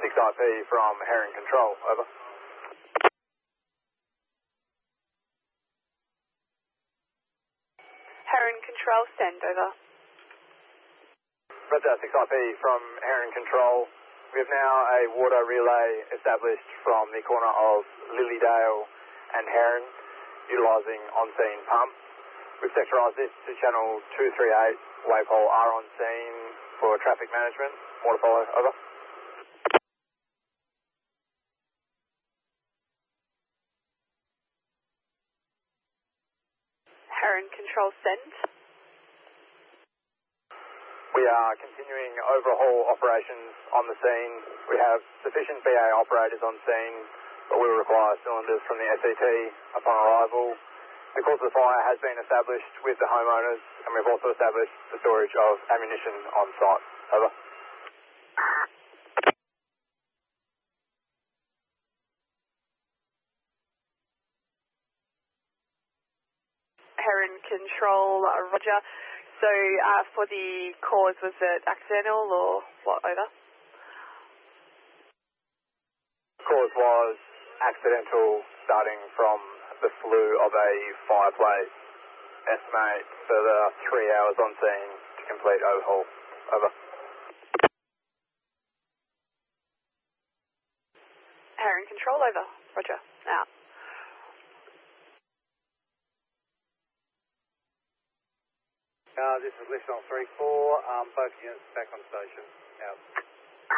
6IP from Heron Control, over. Heron Control, send, over. Roger, 6IP from Heron Control. We have now a water relay established from the corner of Lilydale and Heron, utilising on-scene pumps. We've sectorised this to channel 238, waypole R on scene for traffic management. Water follow, over. Heron Control, send. We are continuing overhaul operations on the scene. We have sufficient BA operators on scene, but we will require cylinders from the SET upon arrival. The cause of the fire has been established with the homeowners, and we've also established the storage of ammunition on site. Over. Heron Control, roger. So for the cause, was it accidental or what, over? Cause was accidental, starting from the flue of a fireplace. Estimate further 3 hours on scene to complete overhaul. Over. Heron Control, over. Roger. Out. This is Listener 34, both units back on station. Out.